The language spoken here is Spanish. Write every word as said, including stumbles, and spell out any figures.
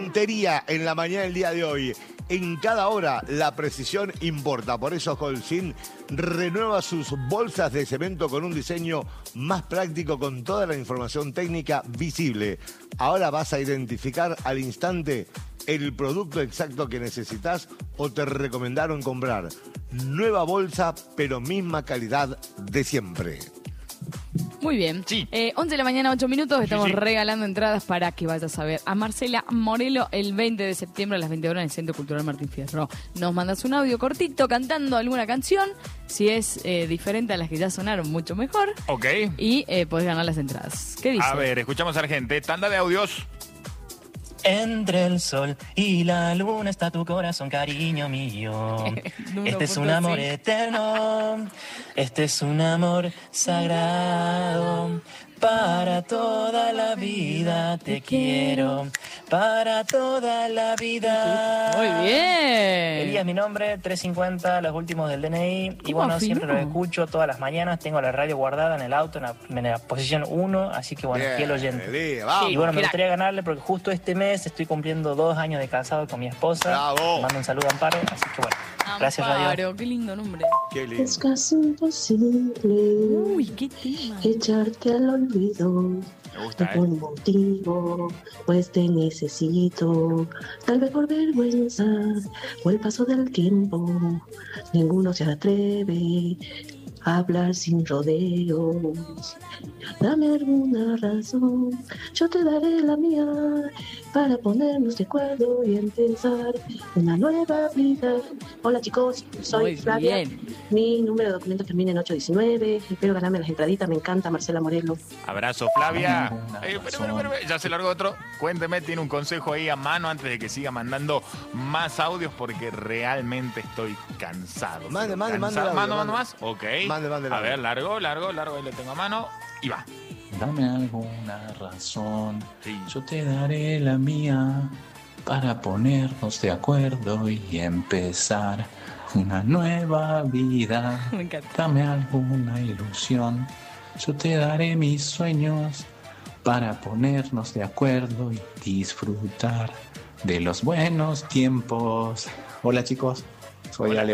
puntería en la mañana del día de hoy. En cada hora la precisión importa. Por eso Holcim renueva sus bolsas de cemento con un diseño más práctico, con toda la información técnica visible. Ahora vas a identificar al instante el producto exacto que necesitas o te recomendaron comprar. Nueva bolsa, pero misma calidad de siempre. Muy bien. Sí. Eh, once de la mañana, ocho minutos. Estamos Sí, sí. regalando entradas para que vayas a ver a Marcela Morelo el veinte de septiembre a las veinte horas en el Centro Cultural Martín Fierro. Nos mandas un audio cortito cantando alguna canción. Si es eh, diferente a las que ya sonaron, mucho mejor. Ok. Y eh, podés ganar las entradas. ¿Qué dice? A ver, escuchamos a la gente. Tanda de audios. Entre el sol y la luna está tu corazón, cariño mío. Este es un amor eterno, este es un amor sagrado. Para toda la vida te quiero, para toda la vida. Muy bien. Elías, mi nombre, trescientos cincuenta, los últimos del D N I. Y ¿Cómo bueno, afinó? siempre lo escucho todas las mañanas. Tengo la radio guardada en el auto, en la, en la posición uno. Así que bueno, fiel oyente. Elías, vamos. Y bueno, me crack. gustaría ganarle porque justo este mes estoy cumpliendo dos años de casado con mi esposa. Bravo. Le mando un saludo a Amparo, así que bueno. Gracias, Radio. Amparo, qué lindo nombre. Qué lindo. Es casi imposible Uy, qué tema. echarte al olvido. Me gusta, No ¿eh? por un motivo, pues te necesito. Tal vez por vergüenza o el paso del tiempo, ninguno se atreve a hablar sin rodeos. Dame alguna razón, yo te daré la mía, para ponernos de acuerdo y empezar una nueva vida. Hola chicos, soy Muy Flavia. bien. Mi número de documento termina en ocho diecinueve. Espero ganarme las entraditas, me encanta Marcela Morelo. Abrazo, Flavia. Eh, pero, pero, pero, ya se largó otro. Cuénteme, tiene un consejo ahí a mano antes de que siga mandando más audios porque realmente estoy cansado. Mande, Pero mande, mande el cansado. audio, ¿Mando, mande. mando más? Ok. Mande, mande el A audio. ver, largo, largo, largo. Ahí lo tengo a mano. Y va. Dame alguna razón, Sí. yo te daré la mía para ponernos de acuerdo y empezar una nueva vida. Me encanta. Dame alguna ilusión, yo te daré mis sueños para ponernos de acuerdo y disfrutar de los buenos tiempos. Hola chicos, soy Ale.